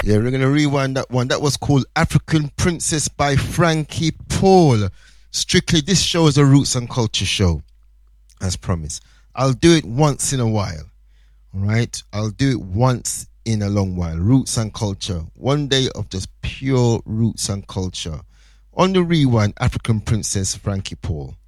Yeah, we're gonna rewind that one. That was called African Princess by Frankie Paul. Strictly, this show is a roots and culture show, as promised. I'll do it once in a while. All right, I'll do it once in a long while. Roots and culture. One day of just pure roots and culture. On the rewind, African Princess Frankie Paul.